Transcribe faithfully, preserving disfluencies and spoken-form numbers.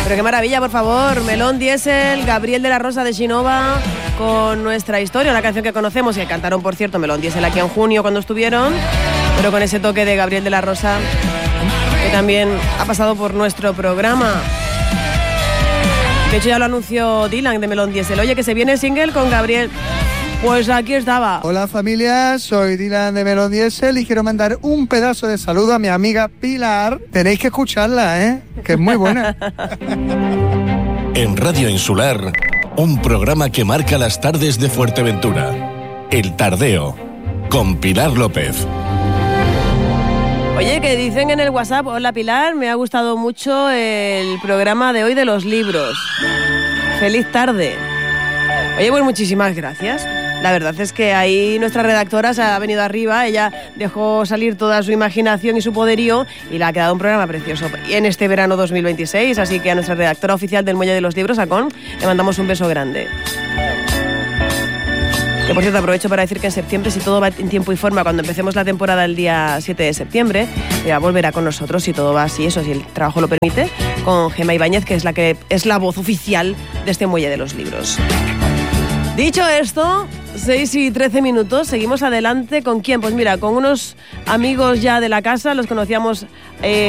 Pero qué maravilla, por favor. Melón Diesel, Gabriel de la Rosa de Xinova, con Nuestra Historia, una canción que conocemos y que cantaron, por cierto, Melón Diesel aquí en junio cuando estuvieron, pero con ese toque de Gabriel de la Rosa, que también ha pasado por nuestro programa. De hecho, ya lo anunció Dylan de Melón Diesel. Oye, que se viene single con Gabriel. Pues aquí estaba. Hola familia, soy Dylan de Melón Diesel y quiero mandar un pedazo de saludo a mi amiga Pilar. Tenéis que escucharla, ¿eh? Que es muy buena. En Radio Insular, un programa que marca las tardes de Fuerteventura. El Tardeo, con Pilar López. Oye, que dicen en el WhatsApp, hola Pilar, me ha gustado mucho el programa de hoy de los libros. Feliz tarde. Oye, pues muchísimas gracias. La verdad es que ahí nuestra redactora se ha venido arriba, ella dejó salir toda su imaginación y su poderío y le ha quedado un programa precioso en este verano dos mil veintiséis, así que a nuestra redactora oficial del Muelle de los Libros, a Con, le mandamos un beso grande. Que por cierto, aprovecho para decir que en septiembre, si todo va en tiempo y forma, cuando empecemos la temporada el día siete de septiembre, ella volverá con nosotros, si todo va así, eso, si el trabajo lo permite, con Gemma Ibáñez, que es la que es la voz oficial de este Muelle de los Libros. Dicho esto, seis y trece minutos, seguimos adelante. ¿Con quién? Pues mira, con unos amigos ya de la casa, los conocíamos... Eh,